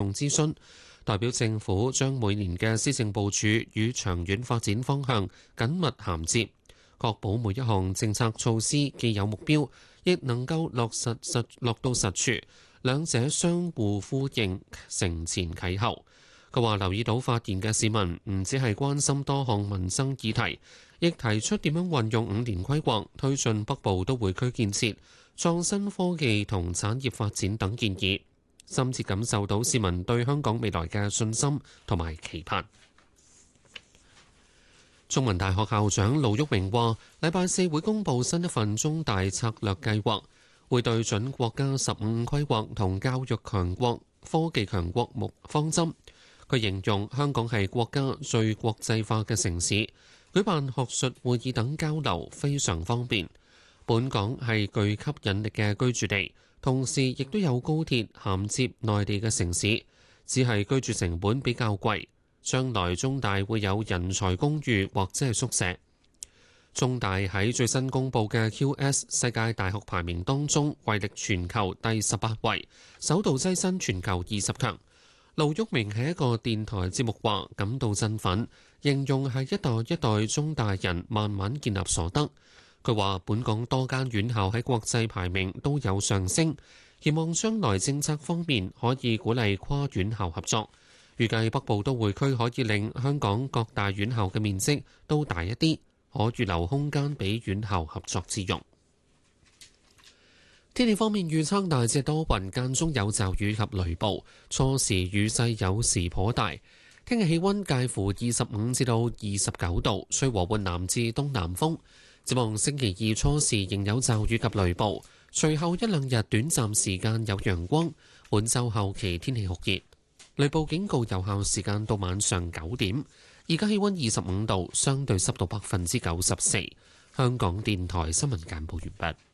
眾諮詢，代表政府將每年嘅施政部署與長遠發展方向緊密銜接，確保每一項政策措施既有目標，亦能夠落到實處，兩者相互呼應，承前啟後。佢話留意到發言嘅市民唔只係關心多項民生議題，亦提出點樣運用5年規劃推進北部都會區建設、創新科技同產業發展等建議，深切感受到市民對香港未來嘅信心同埋期盼。中文大學校長盧煜明話：禮拜四會公布新一份中大策略計劃，會對準國家15規劃同教育強國、科技強國目方針。佢形容香港係國家最國際化嘅城市，舉辦學術會議等交流非常方便。本港係具吸引力嘅居住地，同時亦都有高鐵銜接內地嘅城市，只係居住成本比較貴。將來中大會有人才公寓或者係宿舍。中大喺最新公布嘅 QS 世界大學排名當中，位列全球第18位，首度躋身全球20強。盧煜明喺一個電台節目話感到振奮，形容係一代一代中大人慢慢建立所得。佢話本港多間院校喺國際排名都有上升，期望將來政策方面可以鼓勵跨院校合作。預計北部都會區可以令香港各大院校嘅面積都大一啲，可預留空間俾院校合作之用。天氣方面預測大致多雲，間中有驟雨及雷暴，初時雨勢有時頗大。聽日氣溫介乎25至到29度，吹和緩南至東南風。展望星期二初時仍有驟雨及雷暴，隨後一兩日短暫時間有陽光。本週後期天氣酷熱，雷暴警告有效時間到晚上9點。而家氣溫25度，相對濕度94%。香港電台新聞簡報完畢。